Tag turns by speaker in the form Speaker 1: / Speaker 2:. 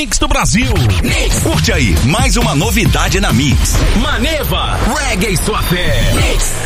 Speaker 1: Mix do Brasil.
Speaker 2: Curte aí, mais uma novidade na Mix.
Speaker 3: Maneva, reggae sua fé.